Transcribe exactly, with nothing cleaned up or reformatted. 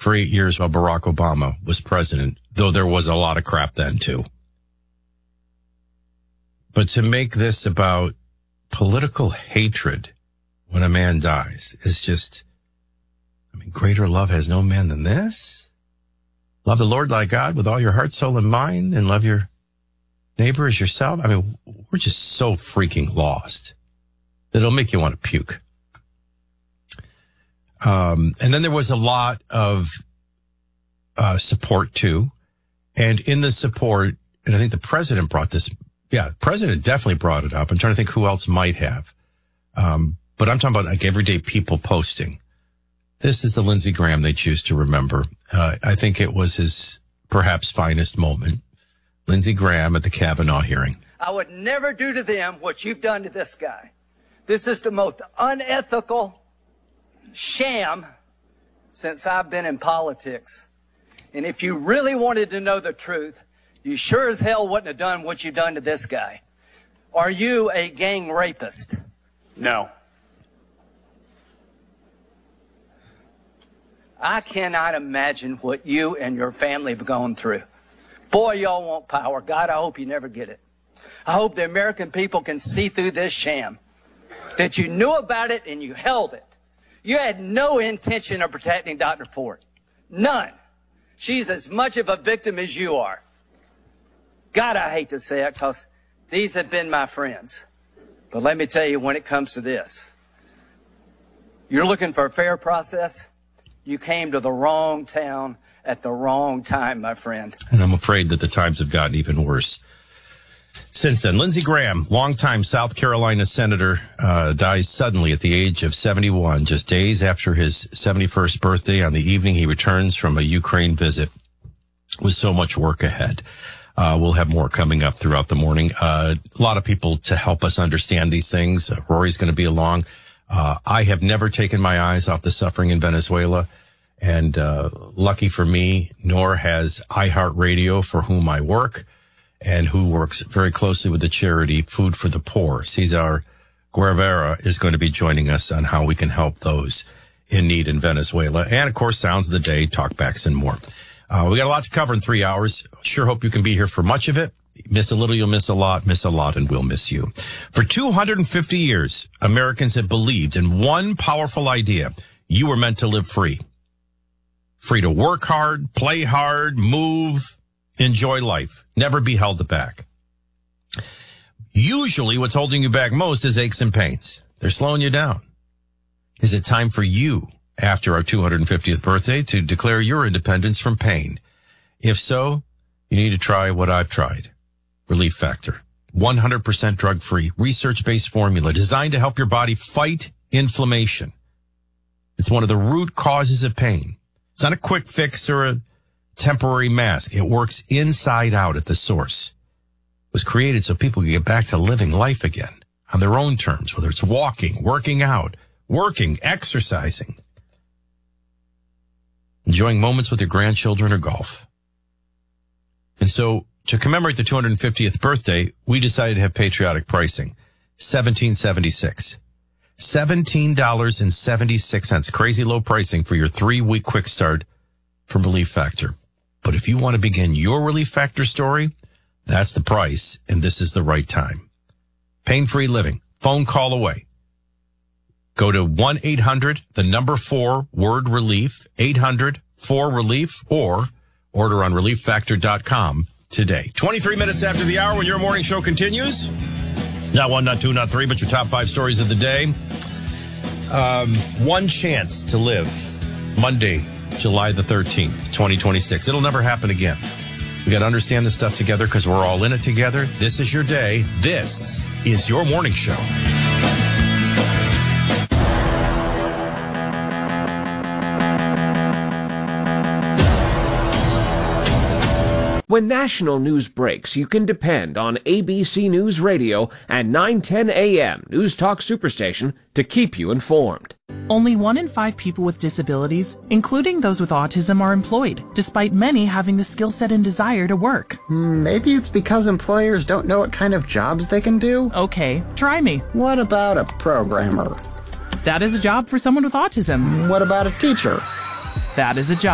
for eight years while Barack Obama was president, though there was a lot of crap then too. But to make this about political hatred when a man dies is just, I mean, greater love has no man than this. Love the Lord thy God with all your heart, soul, and mind, and love your neighbor as yourself. I mean, we're just so freaking lost that it'll make you want to puke. Um, and then there was a lot of uh, support, too. And in the support, and I think the president brought this, yeah, the president definitely brought it up. I'm trying to think who else might have. Um, but I'm talking about like everyday people posting. This is the Lindsey Graham they choose to remember. Uh, I think it was his perhaps finest moment. Lindsey Graham at the Kavanaugh hearing. I would never do to them what you've done to this guy. This is the most unethical sham since I've been in politics. And if you really wanted to know the truth, you sure as hell wouldn't have done what you've done to this guy. Are you a gang rapist? No. I cannot imagine what you and your family have gone through. Boy, y'all want power. God, I hope you never get it. I hope the American people can see through this sham, that you knew about it and you held it. You had no intention of protecting Doctor Ford. None. She's as much of a victim as you are. God, I hate to say it because these have been my friends. But let me tell you, when it comes to this, you're looking for a fair process. You came to the wrong town at the wrong time, my friend. And I'm afraid that the times have gotten even worse since then. Lindsey Graham, longtime South Carolina senator, uh, dies suddenly at the age of seventy-one, just days after his seventy-first birthday on the evening he returns from a Ukraine visit with so much work ahead. Uh, we'll have more coming up throughout the morning. Uh, a lot of people to help us understand these things. Uh, Rory's going to be along. Uh, I have never taken my eyes off the suffering in Venezuela. And, uh, lucky for me, nor has iHeartRadio, for whom I work and who works very closely with the charity Food for the Poor. Cesar Guevara is going to be joining us on how we can help those in need in Venezuela. And, of course, Sounds of the Day, Talkbacks, and more. Uh, we got a lot to cover in three hours. Sure hope you can be here for much of it. Miss a little, you'll miss a lot. Miss a lot, and we'll miss you. For two hundred fifty years, Americans have believed in one powerful idea. You were meant to live free. Free to work hard, play hard, move, enjoy life. Never be held back. Usually what's holding you back most is aches and pains. They're slowing you down. Is it time for you, after our two hundred fiftieth birthday, to declare your independence from pain? If so, you need to try what I've tried. Relief Factor. one hundred percent drug-free, research-based formula designed to help your body fight inflammation. It's one of the root causes of pain. It's not a quick fix or a temporary mask. It works inside out at the source. It was created so people could get back to living life again on their own terms, whether it's walking, working out, working, exercising, enjoying moments with your grandchildren or golf. And so to commemorate the two hundred fiftieth birthday, we decided to have patriotic pricing, seventeen seventy-six. seventeen dollars and seventy-six cents. Crazy low pricing for your three-week quick start from Relief Factor. But if you want to begin your Relief Factor story, that's the price, and this is the right time. Pain-free living. Phone call away. Go to one eight hundred, the number four, word relief, eight hundred, four relief, or order on relief factor dot com today. twenty-three minutes after the hour when your morning show continues. Not one, not two, not three, but your top five stories of the day. Um, one chance to live. Monday, July the thirteenth, twenty twenty-six. It'll never happen again. We got to understand this stuff together because we're all in it together. This is your day. This is your morning show. When national news breaks, you can depend on A B C News Radio and nine ten A M News Talk Superstation to keep you informed. Only one in five people with disabilities, including those with autism, are employed, despite many having the skill set and desire to work. Maybe it's because employers don't know what kind of jobs they can do? Okay, try me. What about a programmer? That is a job for someone with autism. What about a teacher? That is a job